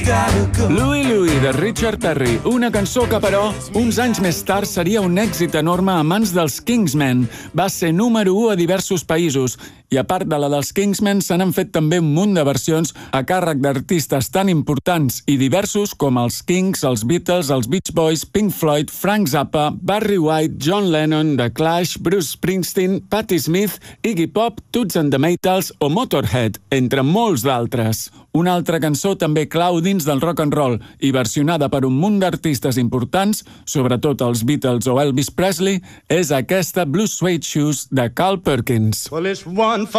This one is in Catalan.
Louie Louie, de Richard Perry, una cançó que, però, uns anys més tard seria un èxit enorme a mans dels Kingsmen. Va ser número 1 a diversos països, i a part de la dels Kingsmen, se n'han fet també un munt de versions a càrrec d'artistes tan importants i diversos com els Kings, els Beatles, els Beach Boys, Pink Floyd, Frank Zappa, Barry White, John Lennon, The Clash, Bruce Springsteen, Patti Smith, Iggy Pop, Toots and the Maytals o Motorhead, entre molts d'altres. Una altra cançó també clau dins del rock and roll i versionada per un munt d'artistes importants, sobretot els Beatles o Elvis Presley, és aquesta Blue Suede Shoes de Carl Perkins. Well, it's one for